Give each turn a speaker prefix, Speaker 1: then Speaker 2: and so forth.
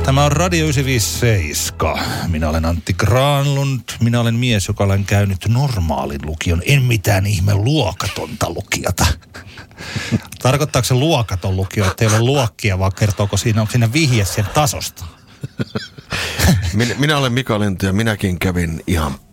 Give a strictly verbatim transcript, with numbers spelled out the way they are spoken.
Speaker 1: Tämä on Radio yhdeksänsataaviisikymmentäseitsemän. Minä olen Antti Granlund. Minä olen mies, joka olen käynyt normaalin lukion. En mitään ihme luokatonta lukiota. Tarkoittaako se luokaton lukio, että ei ole luokkia, vaan kertooko siinä, onko siinä vihje sen tasosta?
Speaker 2: Minä, minä olen Mika Lintu ja minäkin kävin ihan